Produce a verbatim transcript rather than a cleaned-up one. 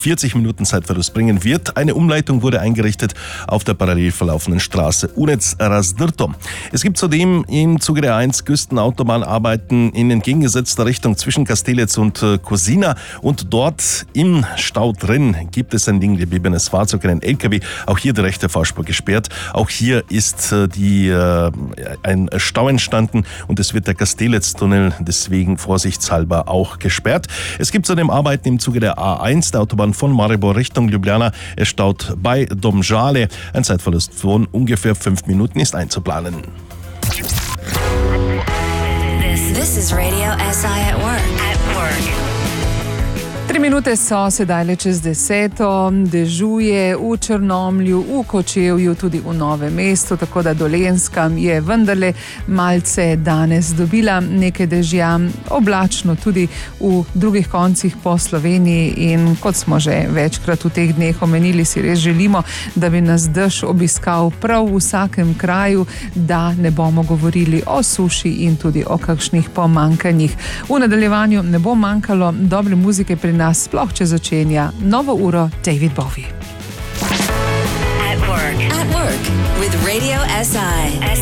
vierzig Minuten Zeitverlust bringen wird. Eine Umleitung wurde eingerichtet auf der parallel verlaufenden Straße Unec-Razdrto. Es gibt zudem im Zuge der A eins Küstenautobahnarbeiten in entgegengesetzter Richtung zwischen Kastelec und Kozina und dort im Stau drin gibt es ein liegen gebliebenes Fahrzeug, einen L K W. Auch hier die rechte Fahrspur gesperrt. Auch hier ist die, äh, ein Stau entstanden und es wird der Kastelec-Tunnel deswegen vorsichtshalber auch gesperrt. Es gibt zudem Arbeiten im Zuge der A eins, der Autobahn von Maribor Richtung Ljubljana. Es staut bei Domžale. Ein Zeitverlust von ungefähr fünf Minuten ist einzuplanen. This, this is Radio S I at work. At work. Tri minute so sedaj le čez deseto, dežuje v Črnomlju, v Kočevju, tudi v Novem mestu, tako da Dolenjska je vendarle malce danes dobila nekaj dežja, oblačno tudi v drugih koncih po Sloveniji in kot smo že večkrat v teh dneh omenili, si res želimo, da bi nas dež obiskal prav v vsakem kraju, da ne bomo govorili o suši in tudi o kakšnih pomankanjih. V nadaljevanju ne bo manjkalo dobre muzike pri nas, sploh če začenja novo uro David Bowie. At work. At work with Radio S I.